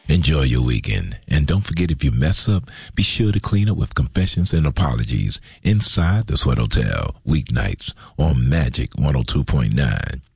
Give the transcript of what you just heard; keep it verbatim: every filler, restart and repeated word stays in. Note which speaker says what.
Speaker 1: Enjoy your weekend. And don't forget, if you mess up, be sure to clean up with confessions and apologies inside the Sweat Hotel, weeknights on Magic one oh two point nine.